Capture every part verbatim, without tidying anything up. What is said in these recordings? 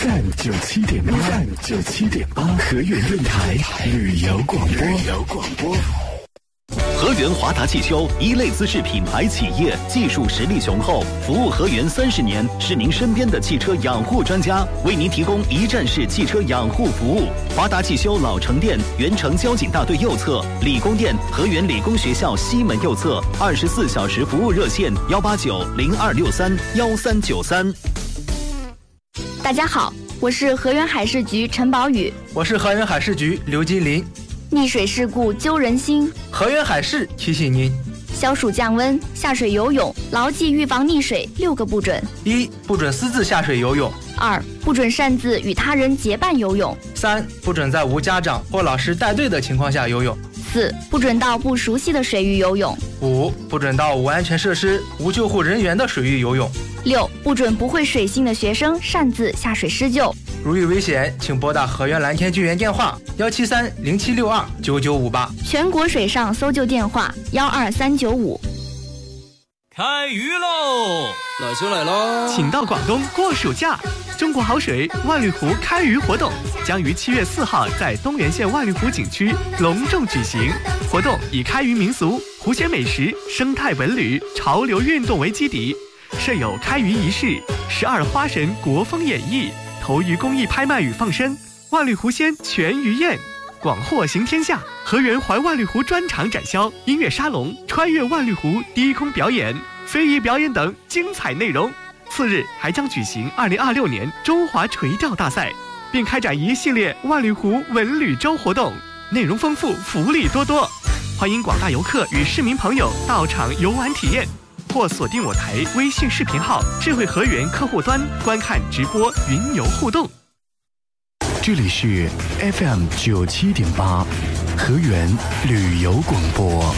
九七点八，九七点八，河源电台旅游广播。旅游广播。 河源华达汽修，一类资质品牌企业，技术实力雄厚，服务河源三十年，是您身边的汽车养护专家，为您提供一站式汽车养护服务。华达汽修老城店，原城交警大队右侧；理工店，河源理工学校西门右侧。二十四小时服务热线：幺八九零二六三幺三九三。 大家好，我是河源海事局陈宝宇， 我是河源海事局刘金林。 溺水事故揪人心， 河源海事提醒您： 消暑降温，下水游泳，牢记预防溺水六个不准： 一、不准私自下水游泳； 二、不准擅自与他人结伴游泳； 三、不准在无家长或老师带队的情况下游泳； 四、不准到不熟悉的水域游泳； 五、不准到无安全设施、无救护人员的水域游泳； 六、不准不会水性的学生擅自下水施救。 如遇危险，请拨打河源蓝天救援电话幺七三零七六二九九五八， 全国水上搜救电话幺二三九五。 开鱼喽！ 来就来喽！ 请到广东过暑假，中国好水万绿湖开鱼活动将于七月四号在东源县万绿湖景区隆重举行。活动以开渔民俗、湖鲜美食、生态文旅、潮流运动为基底，设有开渔仪式、十二花神国风演绎、投鱼公益拍卖与放生、万绿湖鲜全鱼宴，广获行天下。河源怀万绿湖专场展销、音乐沙龙、穿越万绿湖低空表演、非遗表演等精彩内容。次日还将举行二零二六年中华垂钓大赛，并开展一系列万绿湖文旅周活动，内容丰富，福利多多。欢迎广大游客与市民朋友到场游玩体验，或锁定我台微信视频号智慧河源客户端观看直播云游互动。 这里是 F M 九七点八，河源旅游广播。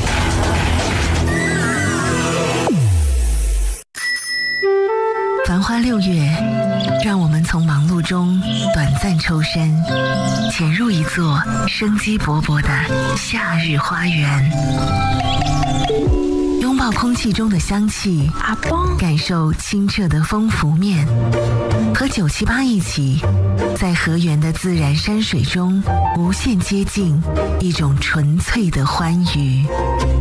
繁花六月，让我们从忙碌中短暂抽身，潜入一座生机勃勃的夏日花园，拥抱空气中的香气，感受清澈的风拂面，和九七八一起，在河源的自然山水中无限接近一种纯粹的欢愉。